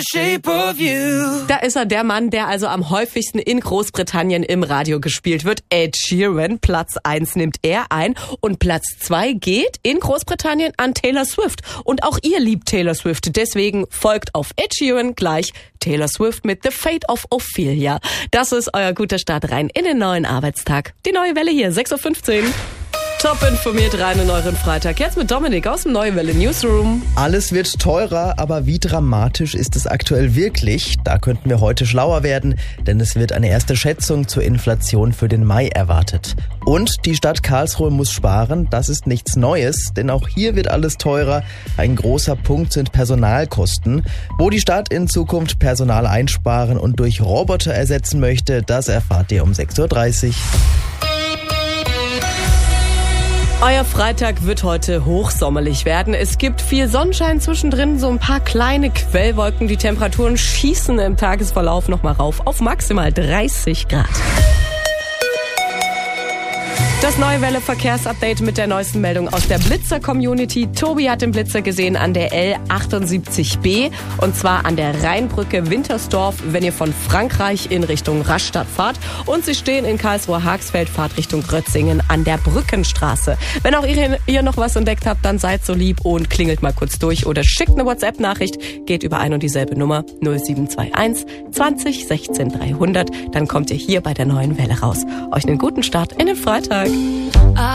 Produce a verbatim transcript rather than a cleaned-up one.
Shape of you. Da ist er, der Mann, der also am häufigsten in Großbritannien im Radio gespielt wird. Ed Sheeran, Platz eins nimmt er ein und Platz zwei geht in Großbritannien an Taylor Swift. Und auch ihr liebt Taylor Swift, deswegen folgt auf Ed Sheeran gleich Taylor Swift mit The Fate of Ophelia. Das ist euer guter Start rein in den neuen Arbeitstag. Die neue Welle hier, sechs Uhr fünfzehn. Top informiert rein in euren Freitag. Jetzt mit Dominik aus dem Neue Welle Newsroom. Alles wird teurer, aber wie dramatisch ist es aktuell wirklich? Da könnten wir heute schlauer werden, denn es wird eine erste Schätzung zur Inflation für den Mai erwartet. Und die Stadt Karlsruhe muss sparen, das ist nichts Neues, denn auch hier wird alles teurer. Ein großer Punkt sind Personalkosten. Wo die Stadt in Zukunft Personal einsparen und durch Roboter ersetzen möchte, das erfahrt ihr um sechs Uhr dreißig. Euer Freitag wird heute hochsommerlich werden. Es gibt viel Sonnenschein zwischendrin, so ein paar kleine Quellwolken. Die Temperaturen schießen im Tagesverlauf nochmal rauf auf maximal dreißig Grad. Das Neue Welle Verkehrsupdate mit der neuesten Meldung aus der Blitzer-Community. Tobi hat den Blitzer gesehen an der L achtundsiebzig b und zwar an der Rheinbrücke Wintersdorf, wenn ihr von Frankreich in Richtung Rastatt fahrt. Und sie stehen in Karlsruhe-Haxfeld, fahrt Richtung Grötzingen an der Brückenstraße. Wenn auch ihr, ihr noch was entdeckt habt, dann seid so lieb und klingelt mal kurz durch oder schickt eine WhatsApp-Nachricht. Geht über ein und dieselbe Nummer null sieben zwei eins zwanzig sechzehn dreihundert. Dann kommt ihr hier bei der Neuen Welle raus. Euch einen guten Start in den Freitag.